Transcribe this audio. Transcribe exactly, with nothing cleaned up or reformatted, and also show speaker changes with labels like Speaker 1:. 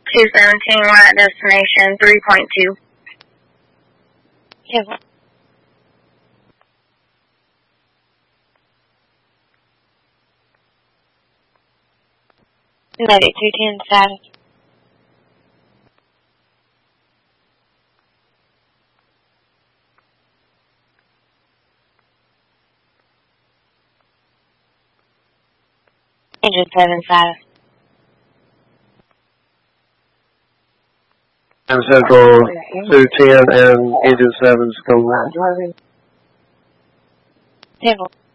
Speaker 1: two seventeen, we're at destination three point two.
Speaker 2: Yes, ma'am. Medic two ten status. Engine seven status.
Speaker 3: And Central two ten and Engine seven's going on.
Speaker 2: Temple.